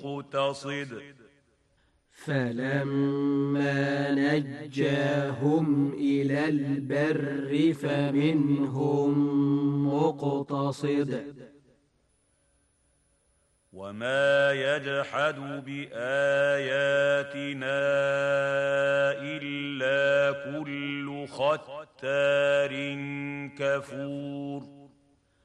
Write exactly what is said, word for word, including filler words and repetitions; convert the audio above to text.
مقتصد فلما نجاهم إلى البر فمنهم مقتصد وما يجحد بآياتنا إلا كل ختار كفور